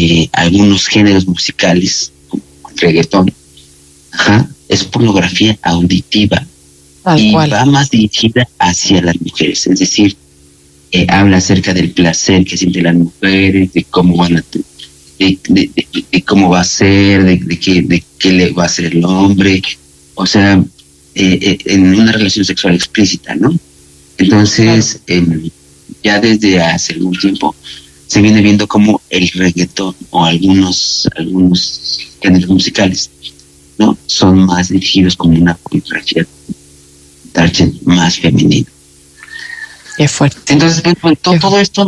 algunos géneros musicales, como reggaetón, es pornografía auditiva. Tal y cual. va más dirigida hacia las mujeres, es decir, habla acerca del placer que sienten las mujeres, de cómo van a de cómo va a ser, de qué le va a hacer el hombre, o sea, en una relación sexual explícita, ¿no? Entonces, ya desde hace algún tiempo se viene viendo como el reggaetón o algunos géneros musicales, ¿no? Son más dirigidos como una pornografía más femenino. Qué fuerte. Entonces, pues, todo esto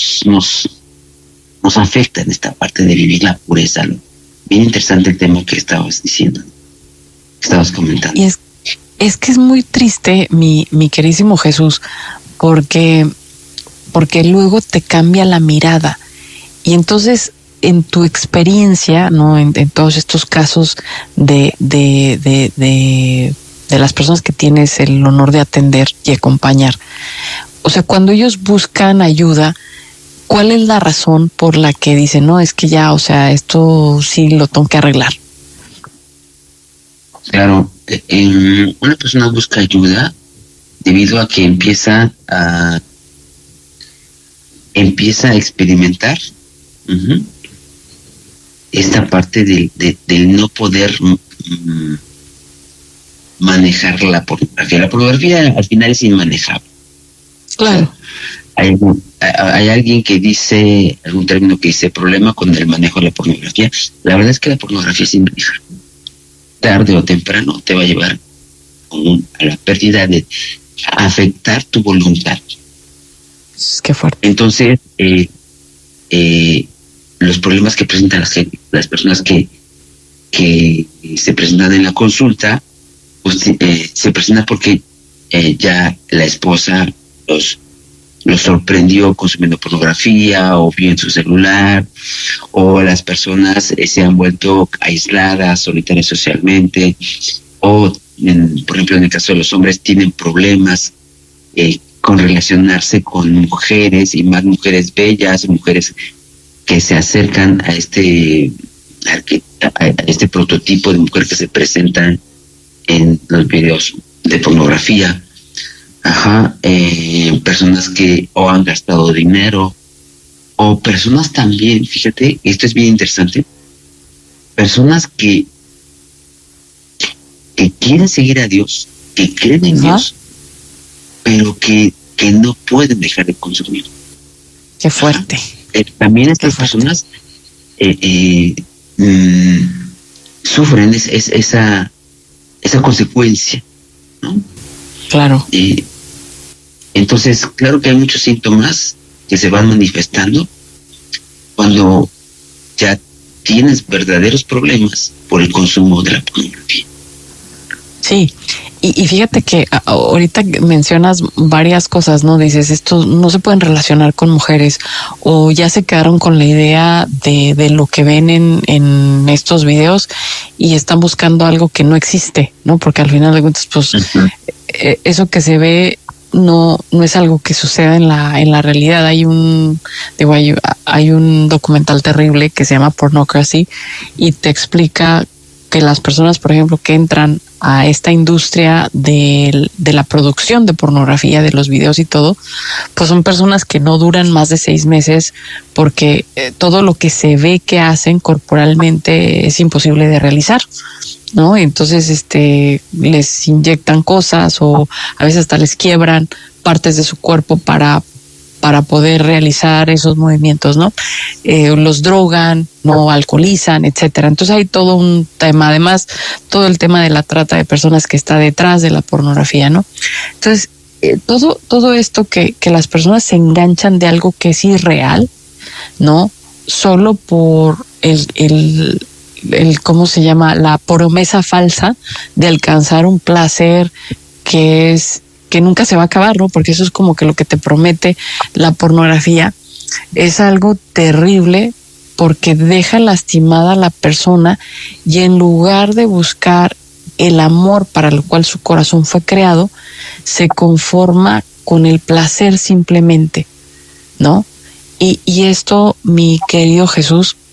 nos afecta en esta parte de vivir la pureza, ¿no? Bien interesante el tema que estabas diciendo, que estabas comentando. Y es que es muy triste, mi queridísimo Jesús, porque luego te cambia la mirada. Y entonces, en tu experiencia, ¿no? En todos estos casos de las personas que tienes el honor de atender y acompañar, o sea, cuando ellos buscan ayuda, ¿cuál es la razón por la que dicen, no, es que ya, o sea, esto sí lo tengo que arreglar? Claro, una persona busca ayuda debido a que empieza a experimentar esta parte del no poder manejar la pornografía. La pornografía al final es inmanejable. Claro. Hay alguien que dice, algún término que dice problema con el manejo de la pornografía. La verdad es que la pornografía es inmanejable. Tarde o temprano te va a llevar a la pérdida de afectar tu voluntad. Qué fuerte. Entonces, los problemas que presentan las personas que se presentan en la consulta, pues se presentan porque ya la esposa los sorprendió consumiendo pornografía o vio en su celular, o las personas se han vuelto aisladas, solitarias socialmente, o por ejemplo en el caso de los hombres tienen problemas con relacionarse con mujeres, y más mujeres bellas, mujeres que se acercan a este prototipo de mujer que se presenta en los videos de pornografía. Personas que o han gastado dinero, o personas también, fíjate, esto es bien interesante, personas que quieren seguir a Dios, que creen en Dios, pero que no pueden dejar de consumir. Qué fuerte. También estas personas sufren esa consecuencia, ¿no? Claro. Entonces, claro que hay muchos síntomas que se van manifestando cuando ya tienes verdaderos problemas por el consumo de la pornografía. Sí, y fíjate que ahorita mencionas varias cosas, ¿no? Dices, estos no se pueden relacionar con mujeres, o ya se quedaron con la idea de lo que ven en estos videos y están buscando algo que no existe, ¿no? Porque al final de cuentas, pues, eso que se ve no es algo que suceda en la realidad. Hay un documental terrible que se llama Pornocracy y te explica que las personas, por ejemplo, que entran a esta industria de la producción de pornografía, de los videos y todo, pues son personas que no duran más de 6 meses porque todo lo que se ve que hacen corporalmente es imposible de realizar, ¿no? Entonces, les inyectan cosas, o a veces hasta les quiebran partes de su cuerpo para poder realizar esos movimientos, ¿no? Los drogan, no alcoholizan, etcétera. Entonces hay todo un tema, además, todo el tema de la trata de personas que está detrás de la pornografía, ¿no? Entonces, todo esto que las personas se enganchan de algo que es irreal, ¿no? Solo por el ¿cómo se llama? La promesa falsa de alcanzar un placer que nunca se va a acabar, ¿no? Porque eso es como que lo que te promete la pornografía. Es algo terrible porque deja lastimada a la persona, y en lugar de buscar el amor para lo cual su corazón fue creado, se conforma con el placer simplemente, ¿no? Y esto, mi querido Jesús,